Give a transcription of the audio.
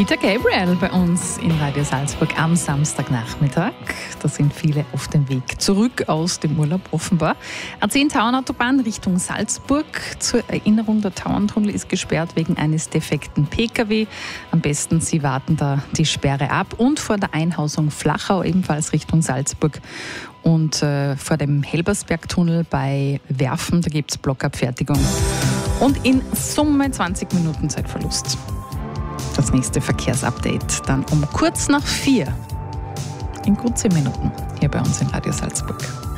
Peter Gabriel bei uns in Radio Salzburg am Samstagnachmittag. Da sind viele auf dem Weg zurück aus dem Urlaub offenbar. A10-Tauernautobahn Richtung Salzburg. Zur Erinnerung, der Tauerntunnel ist gesperrt wegen eines defekten Pkw. Am besten, Sie warten da die Sperre ab. Und vor der Einhausung Flachau ebenfalls Richtung Salzburg. Und vor dem Helbersbergtunnel bei Werfen, da gibt es Blockabfertigung. Und in Summe 20 Minuten Zeitverlust. Das nächste Verkehrsupdate dann um kurz nach 4. In gut 10 Minuten hier bei uns in Radio Salzburg.